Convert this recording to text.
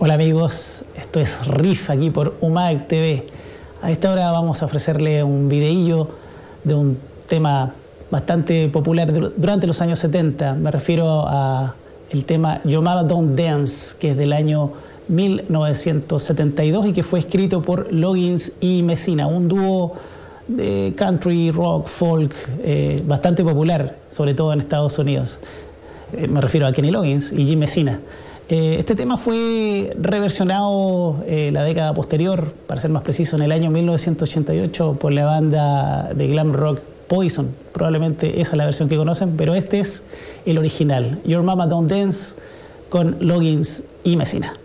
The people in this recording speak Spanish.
Hola amigos, esto es Riff aquí por UMAG TV. A esta hora vamos a ofrecerle un videillo de un tema bastante popular durante los años 70. Me refiero a el tema Your Mama Don't Dance, que es del año 1972 y que fue escrito por Loggins y Messina, un dúo de country, rock, folk bastante popular, sobre todo en Estados Unidos. Me refiero a Kenny Loggins y Jim Messina. Este tema fue reversionado la década posterior, para ser más preciso, en el año 1988 por la banda de glam rock Poison. Probablemente esa es la versión que conocen, pero este es el original. Your Mama Don't Dance con Loggins y Messina.